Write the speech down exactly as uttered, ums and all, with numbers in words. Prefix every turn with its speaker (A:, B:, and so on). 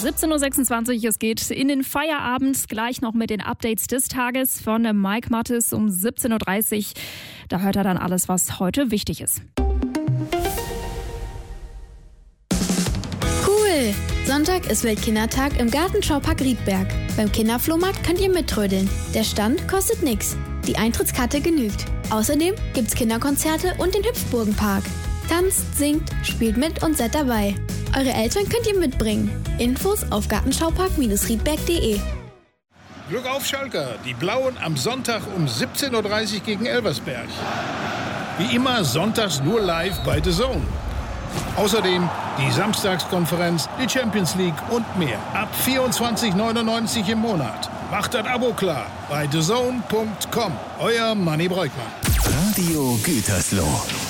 A: siebzehn Uhr sechsundzwanzig, es geht in den Feierabend, gleich noch mit den Updates des Tages von Mike Mattes um siebzehn Uhr dreißig. Da hört er dann alles, was heute wichtig ist.
B: Cool! Sonntag ist Weltkindertag im Gartenschaupark Riedberg. Beim Kinderflohmarkt könnt ihr mittrödeln. Der Stand kostet nix. Die Eintrittskarte genügt. Außerdem gibt's Kinderkonzerte und den Hüpfburgenpark. Tanzt, singt, spielt mit und seid dabei. Eure Eltern könnt ihr mitbringen. Infos auf gartenschaupark Riedberg punkt de.
C: Glück auf, Schalker! Die Blauen am Sonntag um siebzehn Uhr dreißig gegen Elversberg. Wie immer sonntags nur live bei The Zone. Außerdem die Samstagskonferenz, die Champions League und mehr. Ab vierundzwanzig neunundneunzig im Monat. Macht das Abo klar bei the zone punkt com. Euer Manni Breukmann.
D: Radio Gütersloh.